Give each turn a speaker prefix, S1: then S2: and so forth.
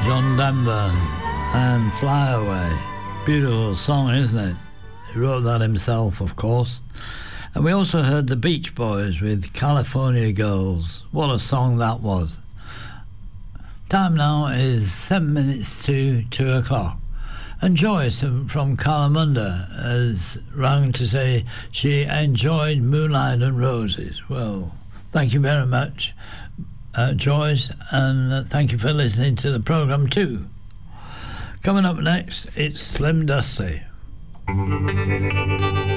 S1: John Denver and Fly Away. Beautiful song, isn't it? He wrote that himself, of course. And we also heard the Beach Boys with California Girls. What a song that was. Time now is 7 minutes to 2 o'clock. And Joyce from Kalamunda has rang to say she enjoyed Moonlight and Roses. Well, thank you very much, Joyce, and thank you for listening to the programme too. Coming up next, it's Slim Dusty.